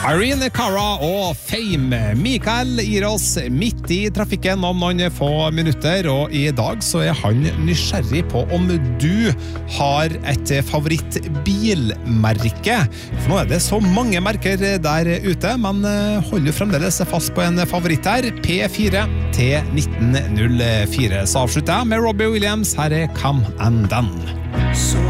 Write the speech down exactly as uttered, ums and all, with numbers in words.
Irene Cara og Fame. Mikael gir oss midt i trafikken om noen få minutter, og i dag så er han nysgjerrig på om du har et favorittbilmerke. For nå er det så mange merker der ute, men hold jo fremdeles fast på en favoritt her, P fire T nitten null fire. Så avslutter jeg med Robbie Williams, her er Come and Done. Så